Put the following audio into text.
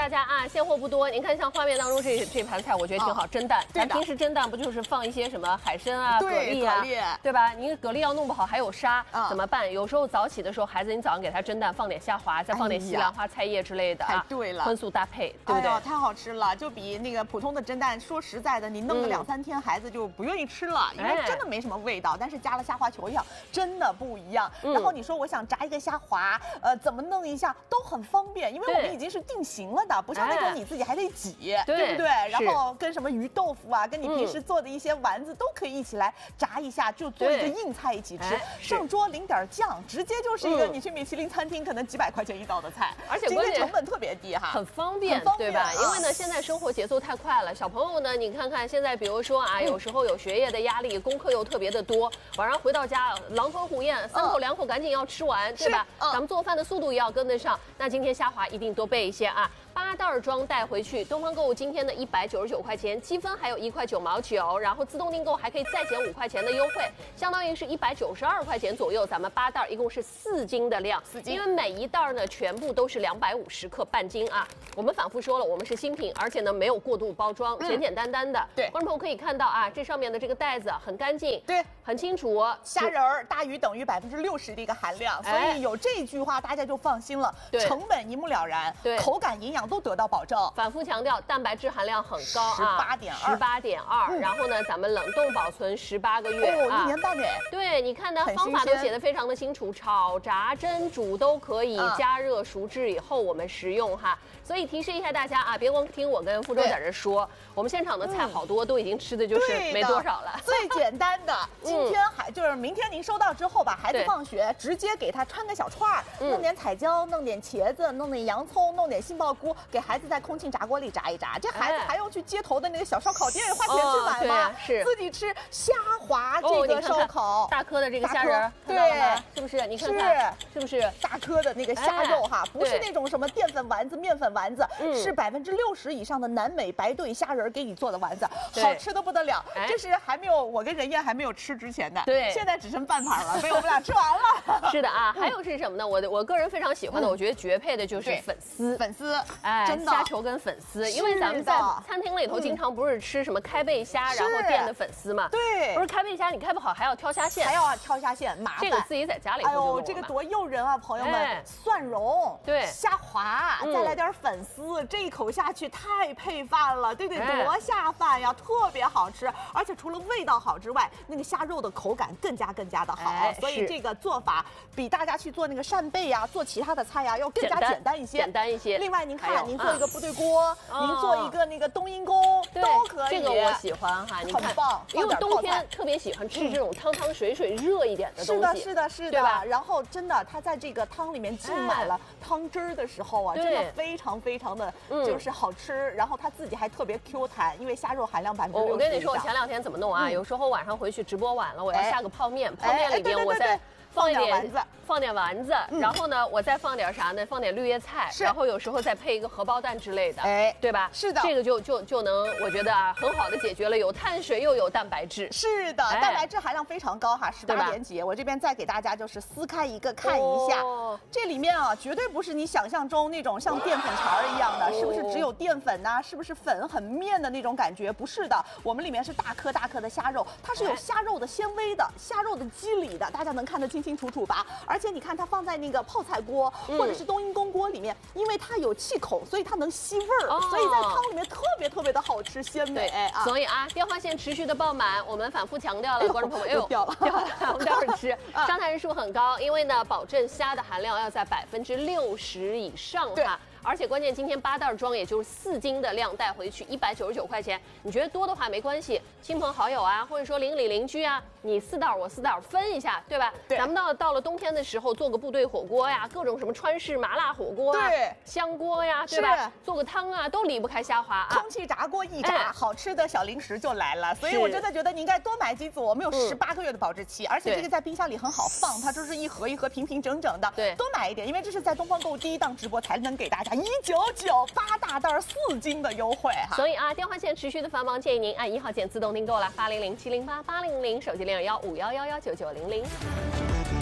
大家啊，现货不多。您看，像画面当中这盘菜，我觉得挺好，蒸蛋。咱平时蒸蛋不就是放一些什么海参啊、蛤蜊啊，对吧？您蛤蜊要弄不好还有沙，怎么办？有时候早起的时候，孩子你早上给他蒸蛋，放点虾滑，再放点西兰花、菜叶之类的啊， 对了， 荤素搭配，对不对？ 太好吃了，就比那个普通的蒸蛋，说实在的，你弄个2、3天，孩子就不愿意吃了，因为真的没什么味道。但是加了虾滑球一样，真的不一样。然后你说我想炸一个虾滑，怎么弄一下都很方便，因为我们已经是定型了的，不像那种你自己还得挤，对不对？然后跟什么鱼豆腐啊，跟你平时做的一些丸子都可以一起来炸一下，就做一个硬菜一起吃。上桌淋点酱，直接就是一个你去米其林餐厅可能几百块钱一道的菜， 而且今天成本特别低哈， 很方便，对吧？因为呢，现在生活节奏太快了，小朋友呢，你看看现在，比如说啊，有时候有学业的压力，功课又特别的多，晚上回到家狼吞虎咽，3口2口赶紧要吃完，对吧？咱们做饭的速度也要跟得上。那今天虾滑一定多备一些啊，8袋装带回去。东方购物今天的199块钱，积分还有1块9毛9，然后自动订购还可以再减5块钱的优惠，相当于是192块钱左右。咱们8袋一共是4斤的量，4斤，因为每一袋呢全部都是250克半斤啊。我们反复说了，我们是新品，而且呢没有过度包装，简简单单的。对，观众朋友可以看到啊，这上面的这个袋子很干净，对，很清楚。 虾仁儿大于等于60%的一个含量，所以有这句话大家就放心了，成本一目了然，对，口感营养都得到保证。 反复强调，蛋白质含量很高啊，18.2，然后呢，咱们冷冻保存18个月 ，1年半呢。 对，你看呢，方法都写得非常的清楚，炒、炸、蒸、煮都可以，加热熟制以后我们食用哈。所以提示一下大家啊，别光听我跟傅周在这说，我们现场的菜好多都已经吃的就是没多少了。 最简单的，今天就是明天您收到之后吧，孩子放学直接给他穿个小串儿，弄点彩椒，弄点茄子，弄点洋葱，弄点杏鲍菇，给孩子在空气炸锅里炸一炸。这孩子还用去街头的那个小烧烤店花钱去买吗？是自己吃虾滑这个烧烤， 大颗的这个虾仁，对，是不是？你看看，是不是大颗的那个虾肉哈？不是那种什么淀粉丸子、面粉丸子，是60%以上的南美白对虾仁给你做的丸子，好吃的不得了。这是还没有我跟任燕还没有吃之前的，对，现在只剩半盘了，被我们俩吃完了。 是的啊，还有是什么呢？我个人非常喜欢的，我觉得绝配的就是粉丝，真的虾球跟粉丝，因为咱们在餐厅里头经常不是吃什么开背虾，然后垫的粉丝嘛，对，不是开背虾你开不好还要挑虾线，麻烦，这个自己在家里头就弄了。 这个多诱人啊，朋友们！蒜蓉，对，虾滑，再来点粉丝，这一口下去太配饭了，对不对？多下饭呀，特别好吃。而且除了味道好之外，那个虾肉的口感更加的好。所以这个做法比大家去做那个扇贝呀、做其他的菜呀要更加简单一些。另外，您看，您做一个部队锅，您做一个那个冬阴功都可以。 这个我喜欢哈， 很棒。 因为冬天特别喜欢吃这种汤汤水水热一点的东西。 是的，对吧？然后真的，它在这个汤里面浸满了汤汁儿的时候啊，真的非常的，就是好吃。然后它自己还特别 Q 弹，因为虾肉含量60%。 我跟你说，我前2天怎么弄啊？有时候晚上回去直播晚了，我要下个泡面，泡面里边我再放点丸子，然后呢，我再放点啥呢？放点绿叶菜，然后有时候再配一个荷包蛋之类的，对吧？是的，这个就能，我觉得啊，很好的解决了，有碳水又有蛋白质。 是的，蛋白质含量非常高哈，18点几。我这边再给大家就是撕开一个看一下，这里面啊，绝对不是你想象中那种像淀粉肠一样的，是不是只有淀粉呐？是不是粉很面的那种感觉？不是的，我们里面是大颗的虾肉，它是有虾肉的纤维的，虾肉的肌理的，大家能看得清楚吧？而且你看它放在那个泡菜锅或者是冬阴功锅里面，因为它有气孔，所以它能吸味儿，所以在汤里面特别的好吃鲜美。 所以啊，电话线持续的爆满，我们反复强调了，观众朋友，掉了，我们待会儿吃，商谈人数很高，因为呢，保证虾的含量要在60%以上哈。而且关键今天8袋装，也就是4斤的量带回去，199块钱。你觉得多的话没关系，亲朋好友啊，或者说邻里邻居啊，你4袋我4袋分一下，对吧？对。咱们到了冬天的时候，做个部队火锅呀，各种什么川式麻辣火锅啊，香锅呀，对吧？做个汤啊，都离不开虾滑啊。 空气炸锅一炸，好吃的小零食就来了。所以我真的觉得你应该多买几组，我们有18个月的保质期，而且这个在冰箱里很好放，它就是一盒平整的。对，多买一点，因为这是在东方购物第1档直播才能给大家。199 8大袋4斤的优惠哈， 所以啊，电话线持续的繁忙，建议您按1号键自动订购了，800-708-800，手机021-5111-9900。